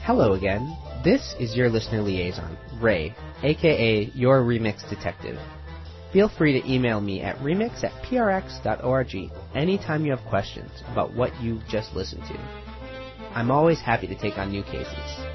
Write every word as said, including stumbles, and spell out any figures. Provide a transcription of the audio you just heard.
Hello again. This is your listener liaison, Ray, aka your Remix Detective. Feel free to email me at remix at prx dot org anytime you have questions about what you've just listened to. I'm always happy to take on new cases.